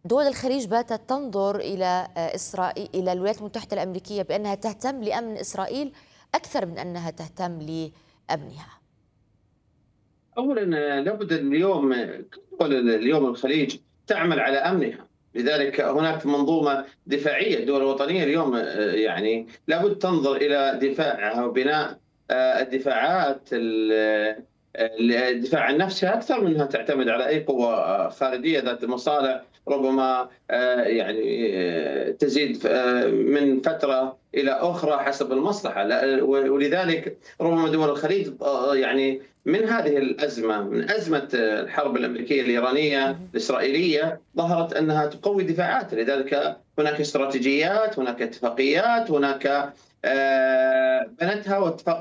دول الخليج باتت تنظر إلى إسرائيل، إلى الولايات المتحدة الأمريكية، بأنها تهتم لأمن إسرائيل أكثر من أنها تهتم لأمنها. اولا لابد اليوم اليوم الخليج تعمل على امنها. لذلك هناك منظومه دفاعيه. الدول الوطنيه اليوم يعني لابد تنظر الى دفاعها وبناء الدفاعات الدفاع عن نفسها اكثر من انها تعتمد على اي قوه خارجيه ذات مصالح ربما يعني تزيد من فتره الى اخرى حسب المصلحه. ولذلك ربما دول الخليج يعني من هذه الازمه، من ازمه الحرب الامريكيه الايرانيه الاسرائيليه، ظهرت انها تقوي دفاعاتها. لذلك هناك استراتيجيات، هناك اتفاقيات، هناك بنتها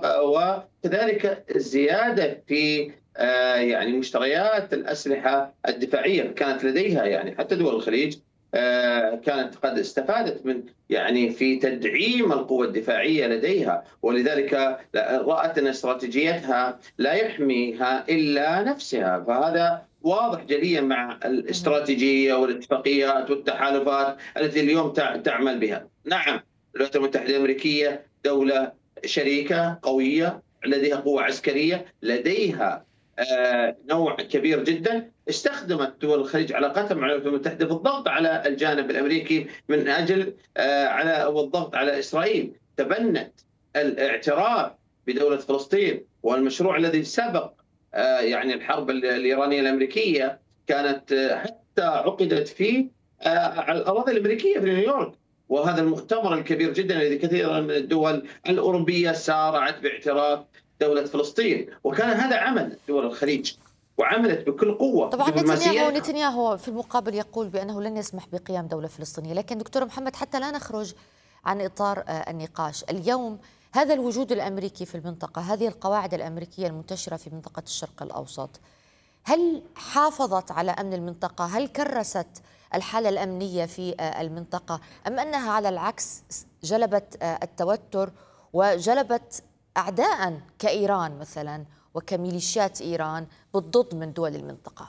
وكذلك الزياده في يعني مشتريات الاسلحه الدفاعيه كانت لديها. يعني حتى دول الخليج كانت قد استفادت من يعني في تدعيم القوى الدفاعيه لديها، ولذلك رأت ان استراتيجيتها لا يحميها الا نفسها. فهذا واضح جليا مع الاستراتيجيه والاتفاقيات والتحالفات التي اليوم تعمل بها. نعم، الولايات المتحده الامريكيه دوله شريكه قويه، لديها قوه عسكريه، لديها نوع كبير جدا. استخدمت دول الخليج علاقتها مع الولايات المتحده في الضغط على الجانب الامريكي من اجل على والضغط على اسرائيل. تبنت الاعتراف بدوله فلسطين، والمشروع الذي سبق يعني الحرب الايرانيه الامريكيه كانت حتى عقدت في على الاراضي الامريكيه في نيويورك. وهذا المؤتمر الكبير جدا الذي كثيرا من الدول الاوروبيه سارعت باعتراف دوله فلسطين، وكان هذا عمل دول الخليج وعملت بكل قوه طبعا دبلوماسيتها. نتنياهو في المقابل يقول بأنه لن يسمح بقيام دولة فلسطينية. لكن دكتور محمد، حتى لا نخرج عن إطار النقاش اليوم، هذا الوجود الأمريكي في المنطقة، هذه القواعد الأمريكية المنتشرة في منطقة الشرق الأوسط، هل حافظت على أمن المنطقة؟ هل كرست الحالة الأمنية في المنطقة، أم أنها على العكس جلبت التوتر وجلبت أعداء كإيران مثلا وكميليشيات إيران بالضد من دول المنطقة؟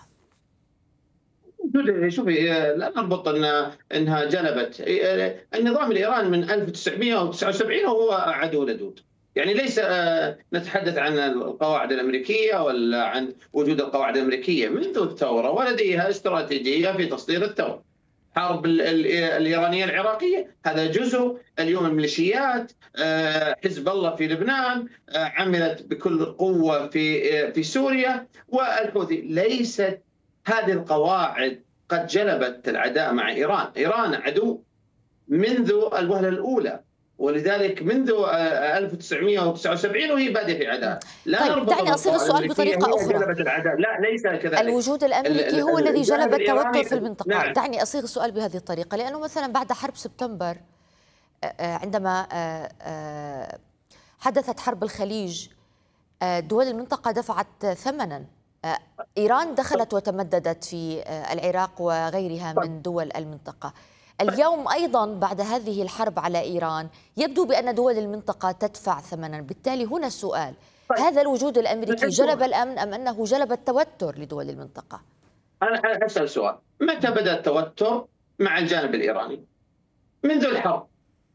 شوفي، لا نربط انها جلبت. النظام الايراني من 1979 وهو عدو لدود. يعني ليس نتحدث عن القواعد الامريكيه ولا عن وجود القواعد الامريكيه منذ الثوره، ولديها استراتيجيه في تصدير الثوره. حرب الايرانيه العراقيه هذا جزء. اليوم الميليشيات، حزب الله في لبنان، عملت بكل قوه في سوريا، والحوثي. ليست هذه القواعد قد جلبت العداء مع إيران. إيران عدو منذ الوهلة الأولى، ولذلك منذ 1979 وهي بادئة في عداء. لا طيب، نربط دعني أصيغ بالقواعد السؤال الأمريكية بطريقة هي أخرى. جلبت العداء، لا ليس كذلك. الوجود الأمريكي هو الذي جلب الجانب التوتر الإيراني. في المنطقة. نعم. دعني أصيغ السؤال بهذه الطريقة، لأنه مثلا بعد حرب سبتمبر، عندما حدثت حرب الخليج، دول المنطقة دفعت ثمنا. إيران دخلت وتمددت في العراق وغيرها من دول المنطقة. اليوم أيضا بعد هذه الحرب على إيران يبدو بأن دول المنطقة تدفع ثمنا. بالتالي هنا السؤال: هذا الوجود الأمريكي جلب الأمن أم أنه جلب التوتر لدول المنطقة؟ أنا أسأل سؤال: متى بدأ التوتر مع الجانب الإيراني؟ منذ الحرب،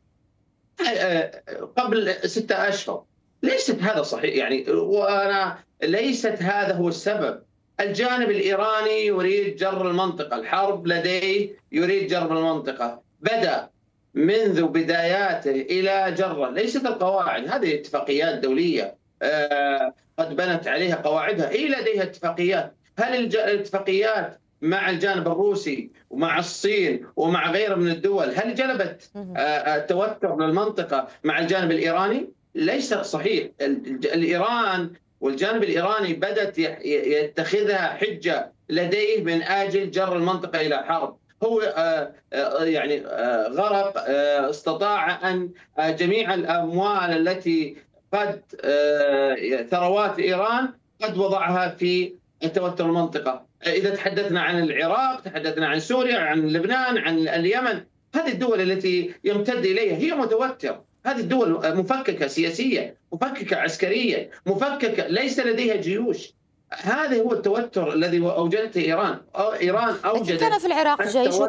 قبل 6 أشهر. ليست هذا صحيح يعني، وأنا ليست هذا هو السبب. الجانب الإيراني يريد جر المنطقة، الحرب لديه يريد جر المنطقة. بدأ منذ بداياته إلى جره. ليست القواعد، هذه اتفاقيات دولية قد بنت عليها قواعدها. هي لديها اتفاقيات. هل الاتفاقيات مع الجانب الروسي ومع الصين ومع غيرها من الدول هل جلبت التوتر للمنطقة مع الجانب الإيراني؟ ليس صحيح. الإيران والجانب الإيراني بدأت يتخذها حجة لديه من أجل جر المنطقة إلى حرب. هو يعني غرق، استطاع أن جميع الأموال التي قد ثروات إيران قد وضعها في التوتر المنطقة. إذا تحدثنا عن العراق، تحدثنا عن سوريا، عن لبنان، عن اليمن، هذه الدول التي يمتد إليها هي متوترة. هذه الدول مفككة سياسيا، مفككة عسكريا، مفككة، ليس لديها جيوش. هذا هو التوتر الذي أوجدته إيران. إيران لكن كان أوجدت في العراق جيش التوتر.